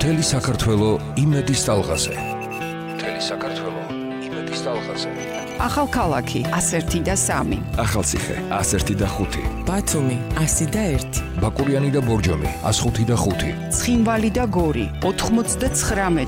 მთელი საქართველო იმედის ტალღაზე. მთელი საქართველო იმედის ტალღაზე. ახალქალაქი 101 და 3. ახალციხე 101 და 5. ბათუმი 101. ბაკურიანი და ბორჯომი 105 და 5. ცხინვალი და გორი 99